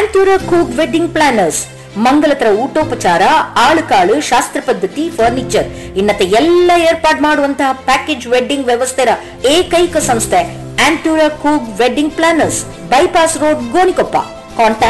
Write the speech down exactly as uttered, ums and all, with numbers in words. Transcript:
ಆಂಟೂರ ಕೂಗ್ wedding planners. ಮಂಗಲತರ ಊಟೋಪಚಾರ, ಆಳುಕಾಳು, ಶಾಸ್ತ್ರ ಪದ್ಧತಿ, furniture ಇನ್ನತೆ ಎಲ್ಲ ಏರ್ಪಾಡು ಮಾಡುವಂತಹ ಪ್ಯಾಕೇಜ್ ವೆಡ್ಡಿಂಗ್ ವ್ಯವಸ್ಥೆಯ ಏಕೈಕ ಸಂಸ್ಥೆ ಆಂಟೂರ ಕೂಗ್ wedding planners, bypass road, Gonikoppa. Contact